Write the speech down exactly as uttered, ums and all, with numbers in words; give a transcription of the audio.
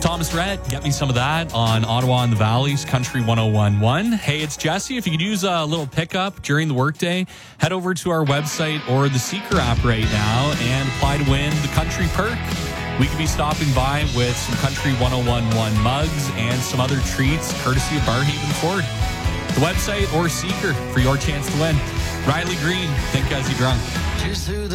Thomas Rhett, get me some of that on Ottawa and the Valley's Country one oh one point one. Hey, it's Jesse. If you could use a little pickup during the workday, head over to our website or the Seeker app right now and apply to win the Country Perk. We could be stopping by with some Country one oh one point one mugs and some other treats courtesy of Barhaven Ford. The website or Seeker for your chance to win. Riley Green, Think As You Drunk.